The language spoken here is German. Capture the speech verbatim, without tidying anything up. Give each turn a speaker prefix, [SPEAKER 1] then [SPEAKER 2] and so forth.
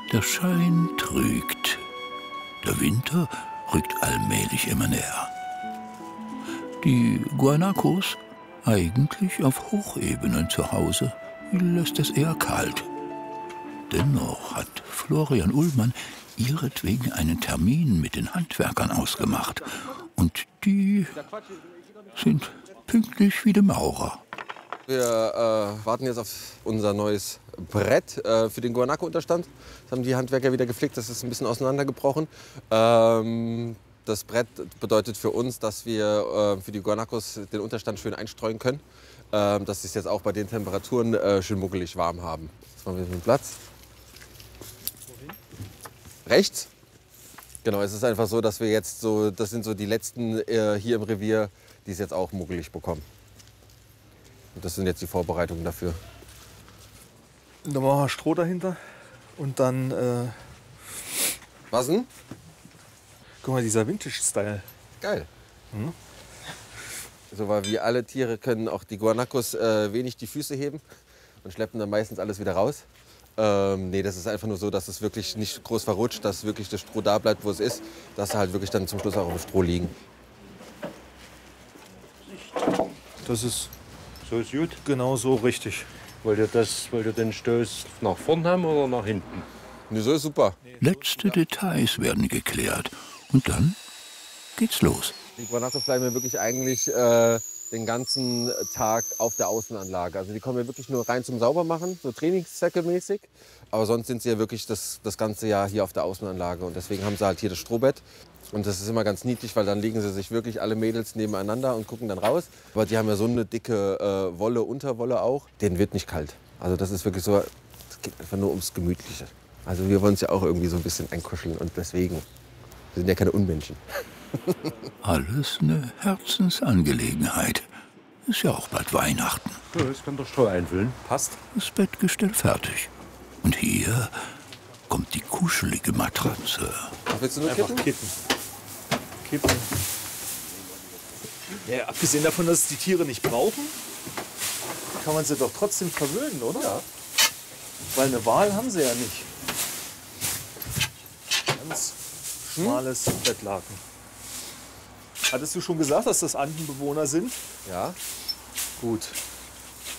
[SPEAKER 1] Der Schein trügt. Der Winter rückt allmählich immer näher. Die Guanacos, eigentlich auf Hochebenen zu Hause, lässt es eher kalt. Dennoch hat Florian Ullmann ihretwegen einen Termin mit den Handwerkern ausgemacht. Und die sind pünktlich wie die Maurer.
[SPEAKER 2] Wir äh, warten jetzt auf unser neues Brett äh, für den Guanaco-Unterstand. Das haben die Handwerker wieder geflickt, das ist ein bisschen auseinandergebrochen. Ähm, das Brett bedeutet für uns, dass wir äh, für die Guanacos den Unterstand schön einstreuen können. Äh, dass sie es jetzt auch bei den Temperaturen äh, schön muckelig warm haben. Jetzt machen wir den Platz. Rechts. Genau, es ist einfach so, dass wir jetzt so, das sind so die letzten äh, hier im Revier, die es jetzt auch muckelig bekommen. Und das sind jetzt die Vorbereitungen dafür.
[SPEAKER 3] Und dann machen wir Stroh dahinter und dann, äh,
[SPEAKER 2] was denn?
[SPEAKER 3] guck mal, dieser Vintage-Style.
[SPEAKER 2] Geil.
[SPEAKER 3] Mhm.
[SPEAKER 2] So, weil wie alle Tiere können auch die Guanacos äh, wenig die Füße heben und schleppen dann meistens alles wieder raus. Ähm, nee, das ist einfach nur so, dass es wirklich nicht groß verrutscht, dass wirklich das Stroh da bleibt, wo es ist, dass sie halt wirklich dann zum Schluss auch auf dem Stroh liegen.
[SPEAKER 3] Das ist
[SPEAKER 4] So ist gut.
[SPEAKER 3] genau so richtig.
[SPEAKER 4] Wollt ihr, das, wollt ihr den Stoß nach vorn haben oder nach hinten?
[SPEAKER 2] Nee, so ist super.
[SPEAKER 1] Letzte Details werden geklärt. Und dann geht's los.
[SPEAKER 2] Die Guanacos bleiben ja wirklich eigentlich äh, den ganzen Tag auf der Außenanlage. Also die kommen ja wirklich nur rein zum Saubermachen, so trainingszweckemäßig. Aber sonst sind sie ja wirklich das, das ganze Jahr hier auf der Außenanlage. Und deswegen haben sie halt hier das Strohbett. Und das ist immer ganz niedlich, weil dann legen sie sich wirklich alle Mädels nebeneinander und gucken dann raus. Aber die haben ja so eine dicke äh, Wolle, Unterwolle auch. Denen wird nicht kalt. Also das ist wirklich so, es geht einfach nur ums Gemütliche. Also wir wollen uns ja auch irgendwie so ein bisschen einkuscheln und deswegen, wir sind ja keine Unmenschen.
[SPEAKER 1] Alles eine Herzensangelegenheit. Ist ja auch bald Weihnachten.
[SPEAKER 4] Ja, das kann der Stroh einfüllen.
[SPEAKER 3] Passt.
[SPEAKER 1] Das Bettgestell fertig. Und hier kommt die kuschelige Matratze.
[SPEAKER 2] Willst du nur
[SPEAKER 3] Einfach
[SPEAKER 2] kippen?
[SPEAKER 3] kippen. Kippen. Ja, abgesehen davon, dass es die Tiere nicht brauchen, kann man sie doch trotzdem verwöhnen, oder?
[SPEAKER 2] Ja.
[SPEAKER 3] Weil eine Wahl haben sie ja nicht. Ganz schmales Bettlaken. Hattest du schon gesagt, dass das Andenbewohner sind?
[SPEAKER 2] Ja.
[SPEAKER 3] Gut.